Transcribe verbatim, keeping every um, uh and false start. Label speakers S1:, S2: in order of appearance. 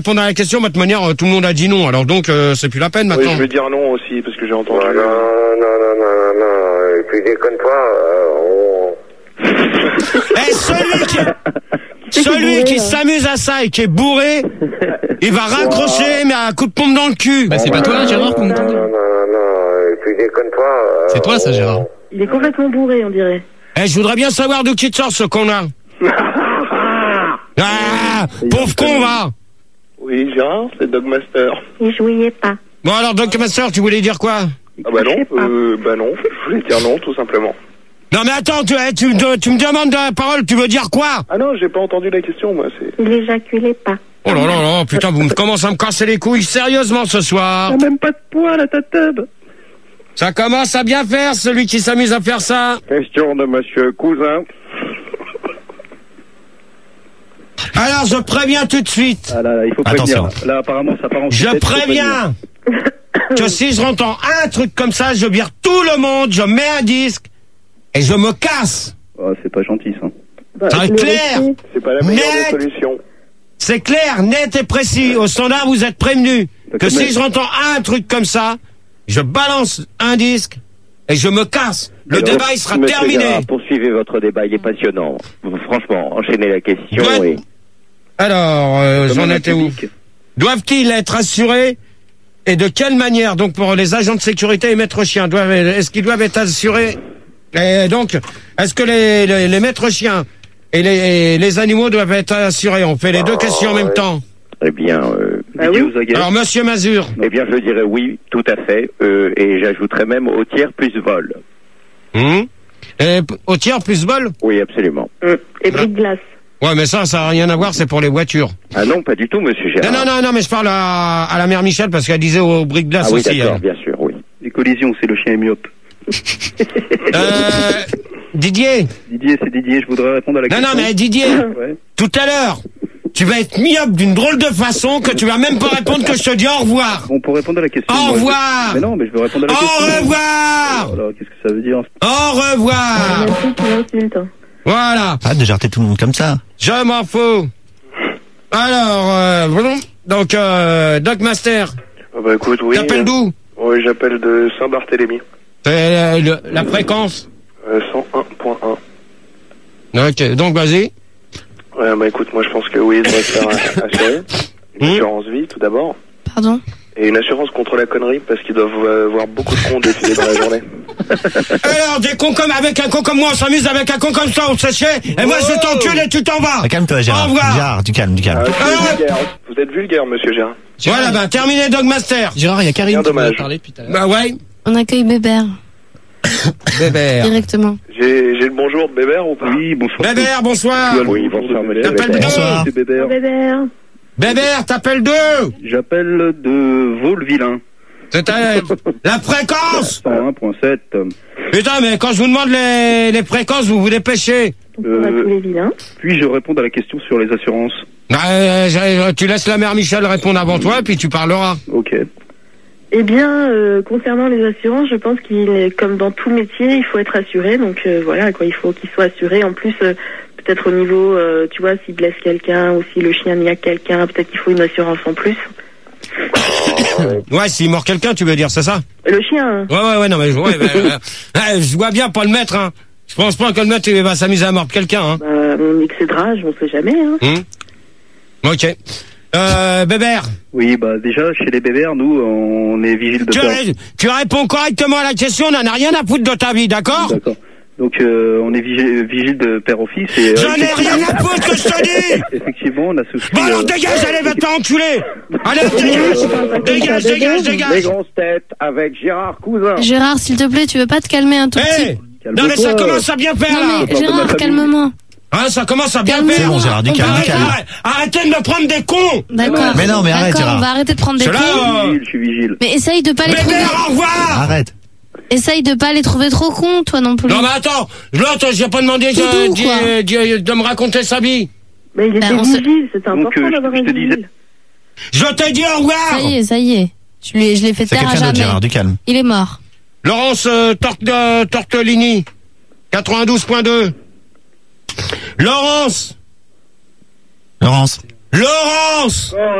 S1: répondre à la question, de toute manière, tout le monde a dit non. Alors donc, euh, c'est plus la peine maintenant.
S2: Oui, je vais dire non aussi, parce que j'ai entendu...
S3: Ouais, non, non, non, non, non, non, et puis déconne pas, euh, on...
S1: Eh, celui qui, celui qui s'amuse à ça et qui est bourré, il va raccrocher, mais à un coup de pompe dans le cul.
S4: Bah, c'est pas toi, Gérard, qu'on entend
S3: Non,
S4: dire.
S3: non, non, non, et puis déconne pas... euh,
S4: C'est toi, ça, Gérard.
S5: Il est complètement bourré, on dirait.
S1: Eh, je voudrais bien savoir d'où qui te sort ce con là. Ah, pauvre con, va.
S2: Oui, Gérard, c'est Dogmaster.
S5: Il jouait pas.
S1: Bon alors, Doc Master, tu voulais dire quoi?
S2: Ah bah non, euh, bah non, je voulais dire non, tout simplement.
S1: Non mais attends, tu, eh, tu, me- tu me demandes de la parole, tu veux dire quoi?
S2: Ah non, j'ai pas entendu la question, moi, c'est...
S5: Il éjaculait pas.
S1: Oh là là là, putain, vous me commencez à me casser les couilles sérieusement ce soir.
S2: même pas de poil à ta tube.
S1: Ça commence à bien faire, celui qui s'amuse à faire ça.
S3: Question de monsieur Cousin.
S1: Alors, je préviens tout de suite.
S6: Ah là, là, il faut
S4: Attention.
S6: prévenir. Là, apparemment, ça part en
S1: Je
S6: sucette, il faut
S1: préviens que si je rentre un truc comme ça, je vire tout le monde, je mets un disque et je me casse.
S6: prévenir. Oh, c'est pas gentil, ça.
S5: Bah,
S1: Ça va être
S5: le
S1: clair.
S5: récit,
S2: C'est pas la meilleure
S1: Net.
S2: des solutions.
S1: C'est clair, net et précis. Au standard, vous êtes prévenus que si je rentre un truc comme ça, je balance un disque et je me casse. Le
S3: Alors,
S1: débat, il sera
S3: monsieur
S1: terminé.
S3: Gérard, poursuivez votre débat, il est passionnant. Franchement, enchaînez la question
S1: Ouais.
S3: et...
S1: Alors, euh,
S6: Comme
S1: j'en
S6: un
S1: étais où?
S6: public.
S1: Doivent-ils être assurés et de quelle manière? Donc pour les agents de sécurité et maîtres chiens, doivent, est-ce qu'ils doivent être assurés? Et donc, est-ce que les, les, les maîtres chiens et les, les animaux doivent être assurés? On fait les deux questions en même temps.
S3: Eh bien, euh,
S5: Ah
S6: Vidéo
S5: oui.
S6: aux aguets.
S1: Alors Monsieur Mazur,
S3: eh bien, je dirais oui, tout à fait, euh, et j'ajouterais même au tiers plus vol.
S1: hum et p- au tiers plus vol?
S3: Oui, absolument.
S5: Hum. Et bris de glace.
S1: Ouais, mais ça, ça n'a rien à voir, c'est pour les voitures.
S3: Ah non, pas du tout, monsieur
S1: Non,
S3: Gérard.
S1: non, non, non, mais je parle à, à la mère Michel parce qu'elle disait au briques glace
S3: Ah oui,
S1: aussi.
S3: d'accord,
S1: elle.
S3: bien sûr, oui.
S6: Les collisions, c'est le chien est myope.
S1: Euh, Didier.
S6: Didier, c'est Didier, je voudrais répondre à la
S1: Non,
S6: question.
S1: non, mais Didier,
S6: Ouais.
S1: tout à l'heure, tu vas être myope d'une drôle de façon que tu vas même pas répondre que je te dis au revoir.
S6: Bon, pour répondre à la question...
S1: Au
S6: moi, je-
S1: revoir.
S6: Mais non, mais je veux répondre à la
S1: Au
S6: question.
S1: revoir.
S6: Alors, qu'est-ce que ça veut dire?
S1: Au revoir.
S5: Merci pour l'insulte. hein.
S1: Voilà,
S4: Arrête de jarter tout le monde comme ça.
S1: je m'en fous. Alors, euh, bon, donc, euh, Doc Master,
S2: Ah bah écoute, oui.
S1: t'appelles d'où?
S2: Oui, j'appelle de Saint-Barthélemy.
S1: C'est euh, le- la fréquence.
S2: Euh, cent un point un.
S1: Ok, donc vas-y.
S2: Ouais, bah écoute, moi je pense que oui, il devrait se faire euh, assurer. Une
S1: Mmh.
S2: assurance vie, tout d'abord.
S7: Pardon?
S2: Et une assurance contre la connerie, parce qu'ils doivent euh, voir beaucoup de cons défiler dans la journée.
S1: Alors, des cons comme, avec un con comme moi, on s'amuse avec un con comme ça, on se fait chier, et moi je t'encule et tu t'en vas.
S4: Ah, calme-toi, Gérard.
S1: Au revoir.
S4: Gérard, du calme, du calme.
S2: Ah, vous,
S1: Ah.
S2: êtes vulgaire. Vous êtes vulgaire, monsieur Gérard.
S1: Voilà, bah, terminé Dog Master.
S4: Gérard, il y a Karine
S2: Bien
S4: qui voulait
S2: dommage.
S4: parler depuis tout à l'heure.
S1: Bah ouais,
S7: On accueille Bébert
S1: Bébert.
S7: directement.
S2: J'ai j'ai le bonjour de Bébert ou pas?
S6: Oui, bonsoir.
S1: Bébert, bonsoir.
S3: Oui, bonsoir, monsieur
S1: T'appelles
S3: Bébert.
S1: deux.
S6: Monsieur Bébert.
S5: Bébert.
S1: Bébert, t'appelles deux.
S6: J'appelle de Vaux-le-Vilain.
S1: C'est ta- la fréquence.
S6: cent un point sept.
S1: Putain, mais quand je vous demande les, les fréquences, vous vous dépêchez.
S5: Donc on a
S6: Euh,
S5: tous les vilains.
S6: Puis-je répondre à la question sur les assurances?
S1: Bah, euh, j'ai- tu laisses la mère Michel répondre avant toi, et puis tu parleras.
S6: Ok.
S5: Eh bien, euh, concernant les assurances, je pense qu'il est comme dans tout métier, il faut être assuré. Donc euh, voilà, quoi, il faut qu'il soit assuré. En plus, euh, peut-être au niveau, euh, tu vois, s'il blesse quelqu'un ou si le chien n'y a quelqu'un, peut-être qu'il faut une assurance en plus.
S1: Ouais, s'il mord quelqu'un, tu veux dire, c'est ça?
S5: Le chien, hein.
S1: Ouais, ouais, ouais, non, mais je, ouais, bah, euh, ouais, je vois bien pas le mettre, hein. Je pense pas que le maître il va s'amuser à mordre quelqu'un, hein.
S5: Bah, on excédera, je ne sais jamais. Hein.
S1: Hum. Ok. Euh, Bébert,
S6: Oui, bah déjà, chez les bébères, nous, on est vigile de
S1: tu,
S6: peur.
S1: ré- tu réponds correctement à la question, on n'en a rien à foutre de ta vie, d'accord?
S6: D'accord. Donc, euh, on est vigile, vigile de père-au-fils et... euh,
S1: J'en ai rien à foutre que je te dis!
S6: Effectivement, on a souscrit...
S1: Bon alors
S6: euh,
S1: dégage, allez, va t'enculer! Allez, dégage! Dégage, dégage,
S3: Les
S1: dégage!
S3: grosses têtes avec Gérard Cousin.
S7: Gérard, s'il te plaît, tu veux pas te calmer un tout
S1: Hé!
S7: petit?
S1: Non mais ça commence à bien faire, là!
S7: Non mais Gérard, calme-moi.
S1: Hein, ça commence à bien
S7: Calme-toi.
S1: faire!
S4: C'est bon, Gérard, du calme, du
S1: Arrête,
S4: calme.
S1: arrête, arrêtez de me prendre des cons!
S7: D'accord.
S4: Mais non, mais arrête,
S7: D'accord,
S4: Gérard.
S7: on va arrêter de prendre des
S1: Cela,
S7: cons.
S1: euh,
S6: vigile, je suis vigile.
S7: Mais essaye de pas les trouver.
S1: Bébert, au revoir!
S4: Arrête.
S7: Essaye de pas les trouver trop cons, toi non plus.
S1: Non mais attends, l'autre, j'ai pas demandé
S7: Tout
S1: de,
S7: doux, quoi.
S1: de, de- de me raconter sa vie.
S5: Mais il était
S7: Ben, on se-
S5: vigile, c'était
S6: Donc,
S5: important
S6: euh,
S5: d'avoir
S6: je
S5: un
S6: te disais-
S5: vigile.
S1: Je t'ai dit au revoir!
S7: Ça y est, ça y est. Je lui, je l'ai fait
S4: C'est
S7: taire à
S4: quelqu'un d'autre,
S7: jamais.
S4: Gérard, du calme.
S7: Il est mort.
S1: Laurence euh, Torte- euh, Tortellini, quatre-vingt-douze point deux. Laurence!
S4: Laurence.
S1: Laurence!